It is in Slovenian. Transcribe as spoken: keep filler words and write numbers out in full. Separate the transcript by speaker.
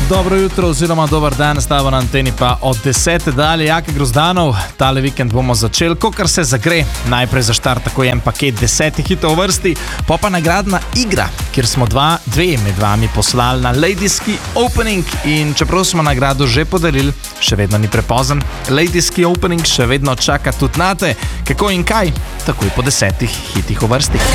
Speaker 1: Dobro jutro oziroma dober dan, stava na anteni pa od desete dalje. Jake Grozdanov, tale vikend bomo začeli, kokar se zagre. Najprej za štart tako en paket desetih hitov v vrsti, pa pa nagradna igra, kjer smo dva, dve med vami poslali na Ladyski Opening in čeprav smo nagrado že podelili, še vedno ni prepozen. Ladyski Opening še vedno čaka tudi nate. Kako in kaj? Takoj po desetih hitih v vrsti.